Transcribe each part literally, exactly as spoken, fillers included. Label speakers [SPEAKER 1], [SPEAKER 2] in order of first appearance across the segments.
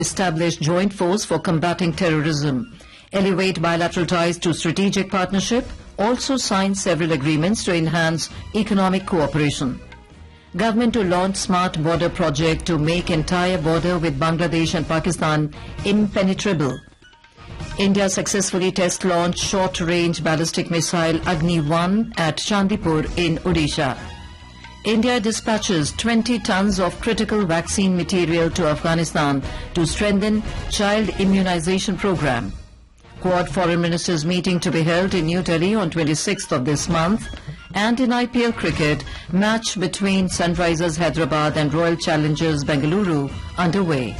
[SPEAKER 1] establish joint force for combating terrorism, elevate bilateral ties to strategic partnership, also signed several agreements to enhance economic cooperation. Government to launch smart border project to make entire border with Bangladesh and Pakistan impenetrable. India successfully test launched short-range ballistic missile Agni one at Chandipur in Odisha. India dispatches twenty tons of critical vaccine material to Afghanistan to strengthen child immunization program. Quad foreign ministers meeting to be held in New Delhi on twenty-sixth of this month. And in I P L cricket, match between Sunrisers Hyderabad and Royal Challengers Bengaluru underway.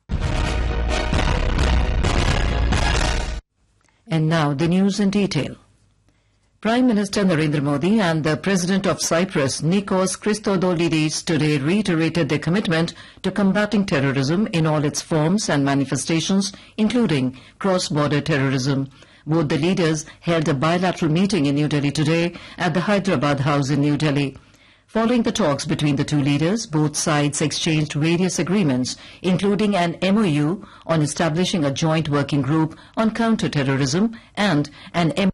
[SPEAKER 1] And now the news in detail. Prime Minister Narendra Modi and the President of Cyprus, Nikos Christodoulidis, today reiterated their commitment to combating terrorism in all its forms and manifestations, including cross-border terrorism. Both the leaders held a bilateral meeting in New Delhi today at the Hyderabad House in New Delhi. Following the talks between the two leaders, both sides exchanged various agreements, including an M O U on establishing a joint working group on counter-terrorism and an M O U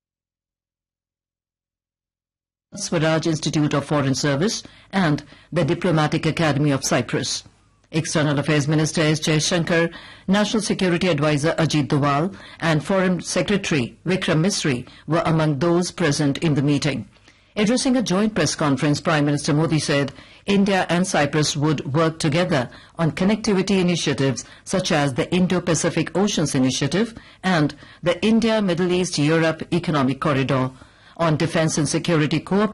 [SPEAKER 1] Swaraj Institute of Foreign Service and the Diplomatic Academy of Cyprus. External Affairs Minister S. Jaishankar, National Security Advisor Ajit Doval and Foreign Secretary Vikram Misri were among those present in the meeting. Addressing a joint press conference, Prime Minister Modi said India and Cyprus would work together on connectivity initiatives such as the Indo-Pacific Oceans Initiative and the India-Middle East-Europe Economic Corridor. On defence and security cooperation,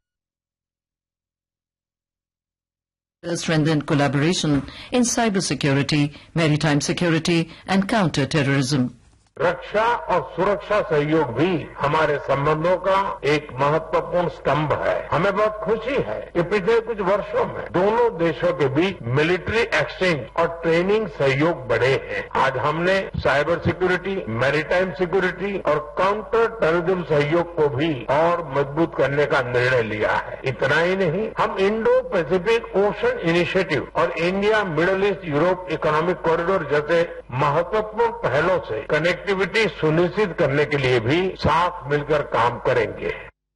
[SPEAKER 1] strengthened collaboration in cybersecurity, maritime security and counter-terrorism.
[SPEAKER 2] रक्षा और सुरक्षा सहयोग भी हमारे संबंधों का एक महत्वपूर्ण स्तंभ है। हमें बहुत खुशी है कि पिछले कुछ वर्षों में दोनों देशों के बीच मिलिट्री एक्सचेंज और ट्रेनिंग सहयोग बढ़े हैं। आज हमने साइबर सिक्योरिटी, मैरीटाइम सिक्योरिटी और काउंटर टेररिज्म सहयोग को भी और मजबूत करने का निर्णय लिया है। इतना ही नहीं, हम इंडो पैसिफिक ओशन इनिशिएटिव और India middle east Europe economic corridor जैसे महत्वपूर्ण पहलों से कनेक्ट एक्टिविटी सुनिश्चित करने के लिए भी साथ मिलकर काम करेंगे.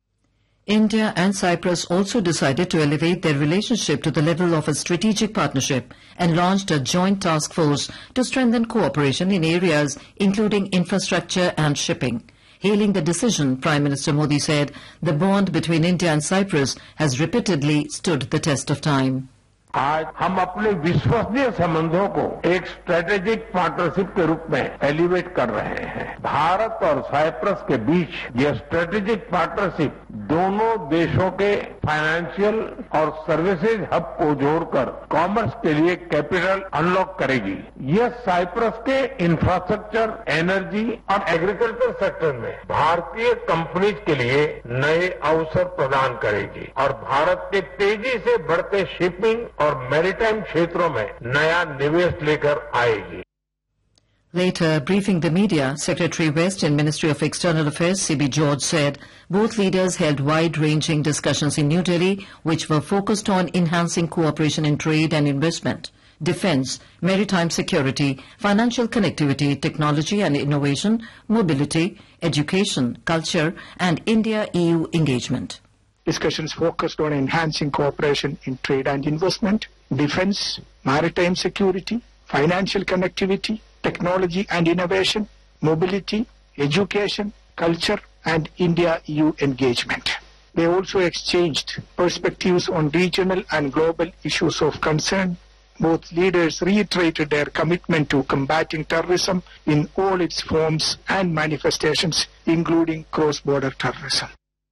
[SPEAKER 1] India and Cyprus also decided to elevate their relationship to the level of a strategic partnership and launched a joint task force to strengthen cooperation in areas including infrastructure and shipping. Hailing the decision, Prime Minister Modi said the bond between India and Cyprus has repeatedly stood the test of time.
[SPEAKER 2] आज हम अपने विश्वसनीय संबंधों को एक strategic partnership के रूप में एलिवेट कर रहे हैं। भारत और साइप्रस के बीच यह स्ट्रेटेजिक पार्टनरशिप दोनों देशों के फाइनेंशियल और सर्विसेज हब को जोड़कर कॉमर्स के लिए कैपिटल अनलॉक करेगी। यह साइप्रस के इंफ्रास्ट्रक्चर, एनर्जी और एग्रीकल्चर सेक्टर में भारतीय कंपनीज के लिए नए अवसर प्रदान करेगी और भारत के तेजी से बढ़ते शिपिंग और मैरीटाइम क्षेत्रों में नया निवेश लेकर आएगी.
[SPEAKER 1] Later, briefing the media, Secretary West in Ministry of External Affairs C B George said both leaders held wide-ranging discussions in New Delhi which were focused on enhancing cooperation in trade and investment, defence, maritime security, financial connectivity, technology and innovation, mobility, education, culture and India-E U engagement.
[SPEAKER 3] Discussions focused on enhancing cooperation in trade and investment, defence, maritime security, financial connectivity, technology and innovation, mobility, education, culture and India-E U engagement. They also exchanged perspectives on regional and global issues of concern. Both leaders reiterated their commitment to combating terrorism in all its forms and manifestations, including cross-border terrorism.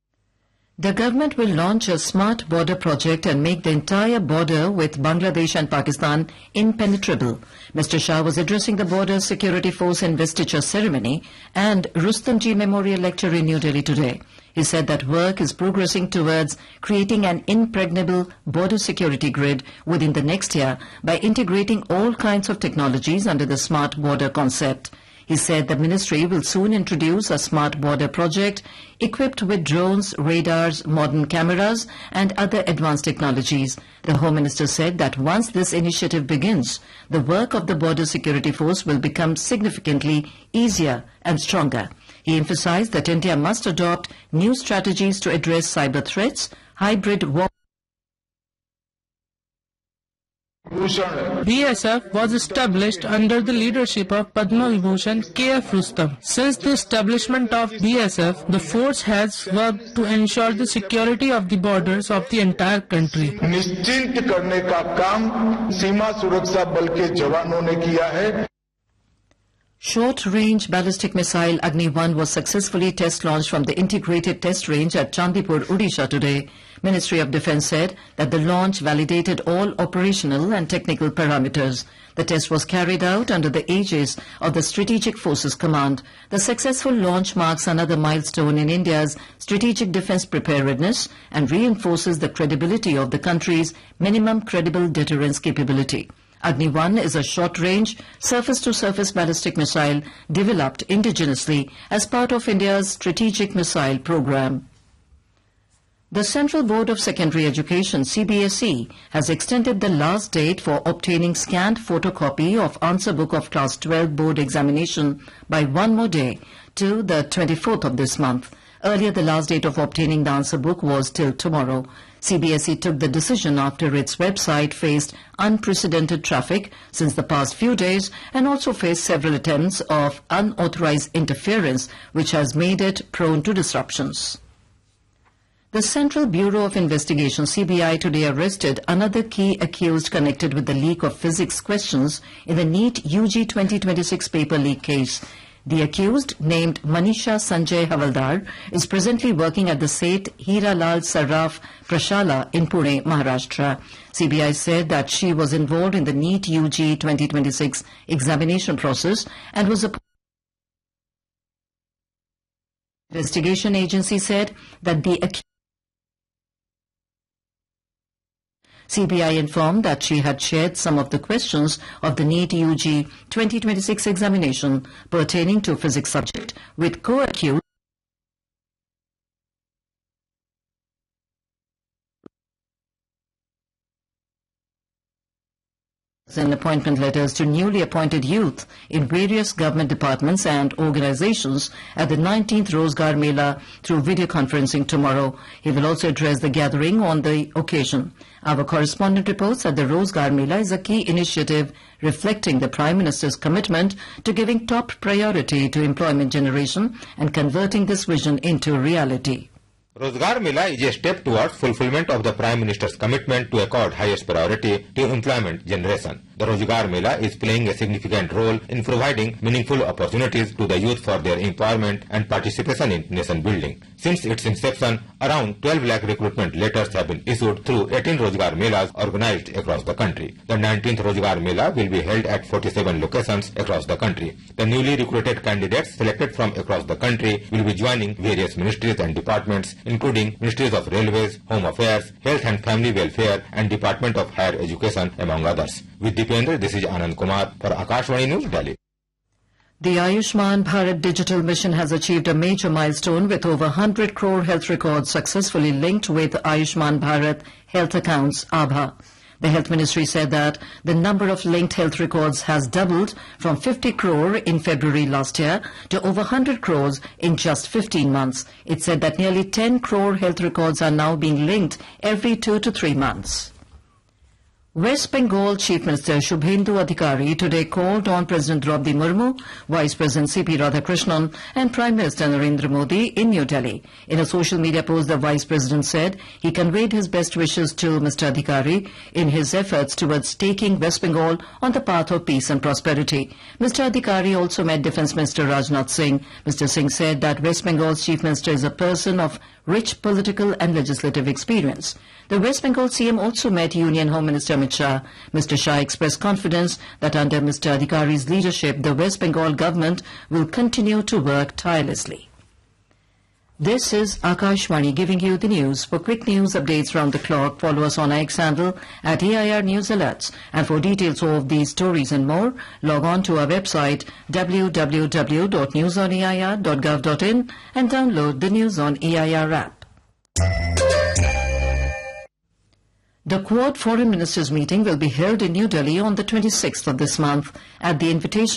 [SPEAKER 1] The government will launch a smart border project and make the entire border with Bangladesh and Pakistan impenetrable. Mister Shah was addressing the Border Security Force investiture ceremony and Rustamji Memorial Lecture in New Delhi today. He said that work is progressing towards creating an impregnable border security grid within the next year by integrating all kinds of technologies under the smart border concept. He said the ministry will soon introduce a smart border project equipped with drones, radars, modern cameras and other advanced technologies. The Home Minister said that once this initiative begins, the work of the Border Security Force will become significantly easier and stronger. He emphasized that India must adopt new strategies to address cyber threats, hybrid war.
[SPEAKER 4] B S F was established under the leadership of Padma Vibhushan K F Rustam. Since the establishment of B S F, the force has worked to ensure the security of the borders of the entire country.
[SPEAKER 5] निश्चिंत करने का काम सीमा सुरक्षा बल के जवानों ने किया है.
[SPEAKER 1] Short-range ballistic missile Agni one was successfully test launched from the integrated test range at Chandipur, Odisha today. Ministry of Defence said that the launch validated all operational and technical parameters. The test was carried out under the aegis of the Strategic Forces Command. The successful launch marks another milestone in India's strategic defence preparedness and reinforces the credibility of the country's minimum credible deterrence capability. Agni one is a short-range, surface-to-surface ballistic missile developed indigenously as part of India's strategic missile program. The Central Board of Secondary Education, C B S E, has extended the last date for obtaining scanned photocopy of answer book of Class twelve board examination by one more day to the twenty-fourth of this month. Earlier, the last date of obtaining the answer book was till tomorrow. C B S E took the decision after its website faced unprecedented traffic since the past few days and also faced several attempts of unauthorized interference, which has made it prone to disruptions. The Central Bureau of Investigation, C B I, today arrested another key accused connected with the leak of physics questions in the NEET U G twenty twenty-six paper leak case. The accused, named Manisha Sanjay Havaldar, is presently working at the Seth Hiralal Saraf Prashala in Pune, Maharashtra. C B I said that she was involved in the NEET U G twenty twenty-six examination process and was a investigation agency said that the accused C B I informed that she had shared some of the questions of the NEET U G twenty twenty-six examination pertaining to physics subject with co-accused and appointment letters to newly appointed youth in various government departments and organizations at the nineteenth Rozgar Mela through video conferencing tomorrow. He will also address the gathering on the occasion. Our correspondent reports that the Rozgar Mela is a key initiative reflecting the Prime Minister's commitment to giving top priority to employment generation and converting this vision into reality.
[SPEAKER 6] Rozgar Mela is a step towards fulfillment of the Prime Minister's commitment to accord highest priority to employment generation. The Rozgar Mela is playing a significant role in providing meaningful opportunities to the youth for their employment and participation in nation building. Since its inception, around twelve lakh recruitment letters have been issued through eighteen Rozgar Melas organized across the country. The nineteenth Rozgar Mela will be held at forty-seven locations across the country. The newly recruited candidates selected from across the country will be joining various ministries and departments, including Ministries of Railways, Home Affairs, Health and Family Welfare and Department of Higher Education, among others. With Dipendra, this is Anand Kumar for Akashvani News, Delhi.
[SPEAKER 1] The Ayushman Bharat digital mission has achieved a major milestone with over one hundred crore health records successfully linked with Ayushman Bharat health accounts, A B H A. The Health Ministry said that the number of linked health records has doubled from fifty crore in February last year to over one hundred crores in just fifteen months. It said that nearly ten crore health records are now being linked every two to three months. West Bengal Chief Minister Shubhendu Adhikari today called on President Draupadi Murmu, Vice President C P Radhakrishnan and Prime Minister Narendra Modi in New Delhi. In a social media post, the Vice President said he conveyed his best wishes to Mister Adhikari in his efforts towards taking West Bengal on the path of peace and prosperity. Mister Adhikari also met Defence Minister Rajnath Singh. Mister Singh said that West Bengal's Chief Minister is a person of rich political and legislative experience. The West Bengal C M also met Union Home Minister Amit Shah. Mister Shah expressed confidence that under Mister Adhikari's leadership, the West Bengal government will continue to work tirelessly. This is Akashvani giving you the news. For quick news updates round the clock, follow us on X handle at A I R News Alerts. And for details of these stories and more, log on to our website w w w dot news on a i r dot gov dot in and download the News on A I R app. The Quad Foreign Ministers meeting will be held in New Delhi on the twenty-sixth of this month at the invitation